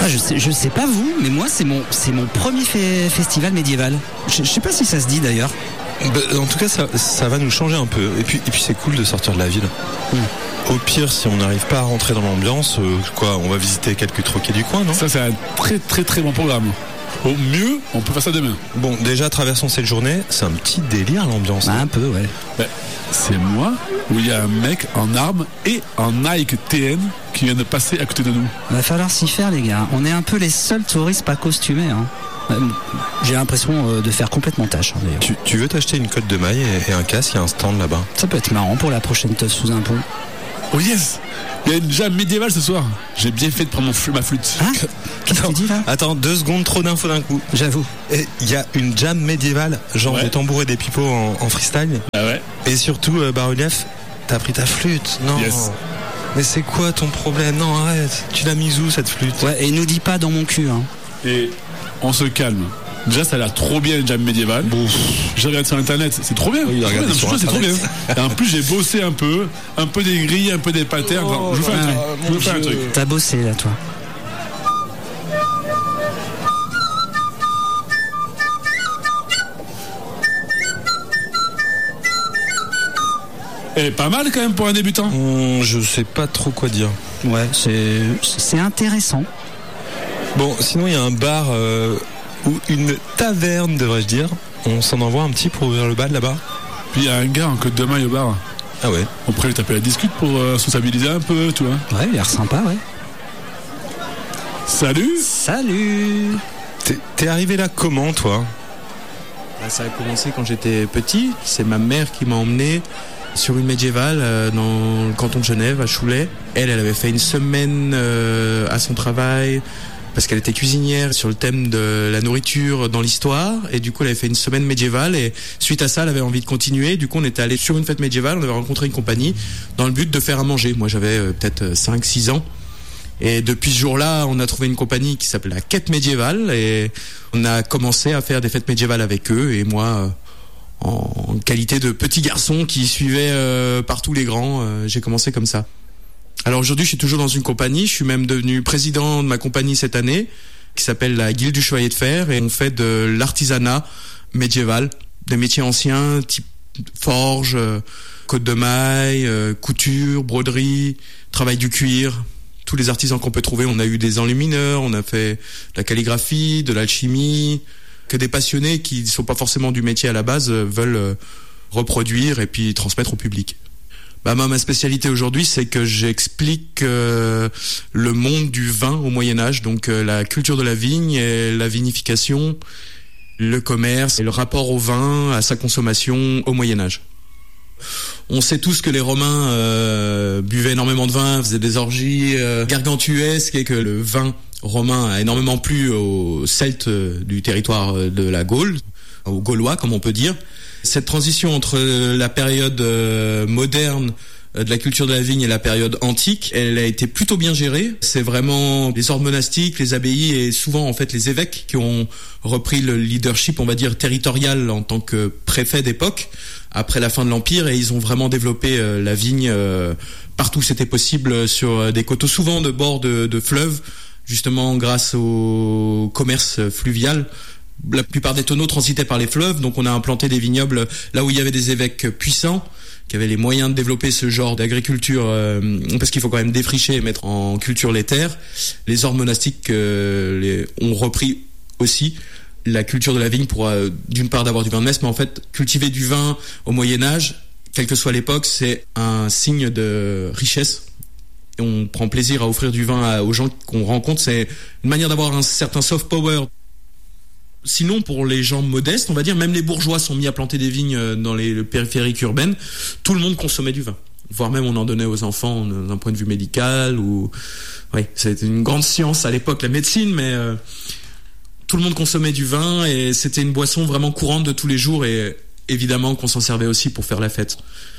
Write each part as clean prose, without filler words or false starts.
je sais pas vous, mais moi c'est mon premier festival médiéval. Je sais pas si ça se dit d'ailleurs. En tout cas, ça va nous changer un peu. Et puis c'est cool de sortir de la ville. Au pire, si on n'arrive pas à rentrer dans l'ambiance, on va visiter quelques troquets du coin, non ? Ça, c'est un très très très bon programme. Au mieux, on peut faire ça demain. Bon, déjà, traversons cette journée. C'est un petit délire, l'ambiance. Un peu, ouais. C'est moi où il y a un mec en armes et en Nike TN qui vient de passer à côté de nous. Va falloir s'y faire, les gars. On est un peu les seuls touristes pas costumés, hein. J'ai l'impression de faire complètement tâche, hein, d'ailleurs. Tu veux t'acheter une cotte de maille et un casque, il y a un stand là-bas. Ça peut être marrant pour la prochaine teuf sous un pont. Oh yes! Il y a une jam médiévale ce soir. J'ai bien fait de prendre ma flûte. Hein? Qu'est-ce que tu dis là? Attends, 2 secondes, trop d'infos d'un coup. J'avoue. Et il y a une jam médiévale, genre des tambours et des pipeaux en freestyle. Ah ouais? Et surtout, bas-relief, t'as pris ta flûte. Non. Yes. Mais c'est quoi ton problème? Non, arrête. Tu l'as mise où cette flûte? Ouais, et nous dis pas dans mon cul, hein. Et on se calme. Déjà, ça a l'air trop bien, une jam médiévale. Bon. J'ai regardé sur internet, c'est trop bien. Oui, c'est trop bien. Et en plus, j'ai bossé un peu des grilles, un peu des patterns. Oh, je vous fais un truc. T'as bossé là, toi. Et pas mal quand même pour un débutant. Je sais pas trop quoi dire. Ouais, c'est intéressant. Bon, sinon il y a un bar ou une taverne, devrais-je dire. On s'en envoie un petit pour ouvrir le bal là-bas. Puis il y a un gars en Côte de Maille au bar. Ah ouais. On pourrait lui taper la discute pour sociabiliser un peu, tu vois. Ouais, il a l'air sympa, ouais. Salut. Salut. T'es arrivé là comment, toi? Ça a commencé quand j'étais petit. C'est ma mère qui m'a emmené sur une médiévale dans le canton de Genève, à Choulais. Elle avait fait une semaine à son travail parce qu'elle était cuisinière sur le thème de la nourriture dans l'histoire. Et du coup, elle avait fait une semaine médiévale. Et suite à ça, elle avait envie de continuer. Du coup, on était allé sur une fête médiévale. On avait rencontré une compagnie dans le but de faire à manger. Moi, j'avais peut-être 5-6 ans. Et depuis ce jour-là, on a trouvé une compagnie qui s'appelle la Quête Médiévale. Et on a commencé à faire des fêtes médiévales avec eux. Et moi... en qualité de petit garçon qui suivait partout les grands, j'ai commencé comme ça. Alors aujourd'hui, je suis toujours dans une compagnie, je suis même devenu président de ma compagnie cette année, qui s'appelle la Guilde du Chevalier de Fer, et on fait de l'artisanat médiéval, des métiers anciens, type forge, côte de maille, couture, broderie, travail du cuir, tous les artisans qu'on peut trouver. On a eu des enlumineurs, on a fait de la calligraphie, de l'alchimie, que des passionnés qui ne sont pas forcément du métier à la base veulent reproduire et puis transmettre au public. Ma spécialité aujourd'hui, c'est que j'explique le monde du vin au Moyen-Âge, donc la culture de la vigne et la vinification, le commerce et le rapport au vin, à sa consommation au Moyen-Âge. On sait tous que les Romains buvaient énormément de vin, faisaient des orgies gargantuesques et que le vin romain a énormément plu aux Celtes du territoire de la Gaule, aux Gaulois comme on peut dire. Cette transition entre la période moderne de la culture de la vigne et la période antique, elle a été plutôt bien gérée. C'est vraiment les ordres monastiques, les abbayes et souvent en fait les évêques qui ont repris le leadership, on va dire territorial en tant que préfet d'époque après la fin de l'Empire, et ils ont vraiment développé la vigne partout où c'était possible sur des coteaux, souvent de bords de fleuves, justement grâce au commerce fluvial. La plupart des tonneaux transitaient par les fleuves, donc on a implanté des vignobles là où il y avait des évêques puissants qui avaient les moyens de développer ce genre d'agriculture, parce qu'il faut quand même défricher et mettre en culture les terres. Les ordres monastiques ont repris aussi la culture de la vigne pour d'une part d'avoir du vin de messe, mais en fait cultiver du vin au Moyen-Âge, quelle que soit l'époque, c'est un signe de richesse. Et on prend plaisir à offrir du vin aux gens qu'on rencontre, c'est une manière d'avoir un certain soft power. Sinon, pour les gens modestes, on va dire, même les bourgeois sont mis à planter des vignes dans les périphériques urbaines. Tout le monde consommait du vin. Voire même on en donnait aux enfants d'un point de vue médical. Oui, c'était une grande science à l'époque, la médecine, mais tout le monde consommait du vin et c'était une boisson vraiment courante de tous les jours, et évidemment qu'on s'en servait aussi pour faire la fête.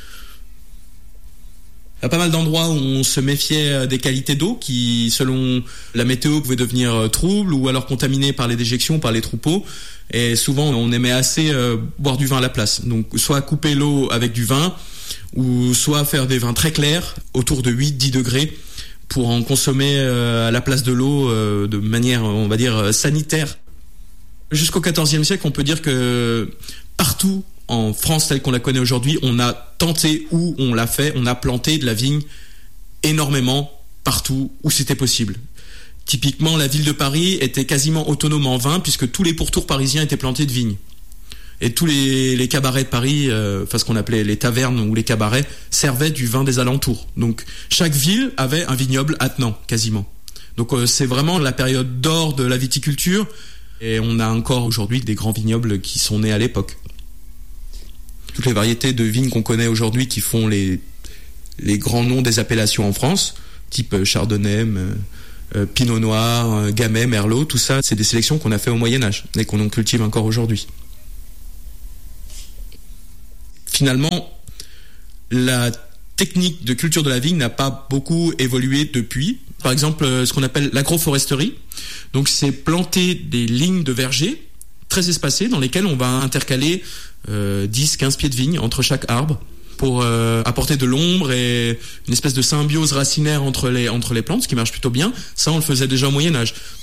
Il y a pas mal d'endroits où on se méfiait des qualités d'eau qui, selon la météo, pouvaient devenir troubles ou alors contaminés par les déjections, par les troupeaux. Et souvent, on aimait assez boire du vin à la place. Donc, soit couper l'eau avec du vin, ou soit faire des vins très clairs, autour de 8-10 degrés, pour en consommer à la place de l'eau de manière, on va dire, sanitaire. Jusqu'au XIVe siècle, on peut dire que partout en France telle qu'on la connaît aujourd'hui, on a tenté ou on l'a fait, on a planté de la vigne énormément partout où c'était possible. Typiquement, la ville de Paris était quasiment autonome en vin puisque tous les pourtours parisiens étaient plantés de vignes. Et tous les cabarets de Paris, enfin ce qu'on appelait les tavernes ou les cabarets, servaient du vin des alentours. Donc chaque ville avait un vignoble attenant, quasiment. Donc c'est vraiment la période d'or de la viticulture. Et on a encore aujourd'hui des grands vignobles qui sont nés à l'époque. Toutes les variétés de vignes qu'on connaît aujourd'hui qui font les grands noms des appellations en France, type Chardonnay, Pinot Noir, Gamay, Merlot, tout ça, c'est des sélections qu'on a fait au Moyen-Âge et qu'on en cultive encore aujourd'hui. Finalement, la technique de culture de la vigne n'a pas beaucoup évolué depuis. Par exemple, ce qu'on appelle l'agroforesterie. Donc, c'est planter des lignes de vergers très espacées dans lesquelles on va intercaler 10-15 pieds de vigne entre chaque arbre pour apporter de l'ombre et une espèce de symbiose racinaire entre les plantes, ce qui marche plutôt bien. Ça, on le faisait déjà au Moyen-Âge.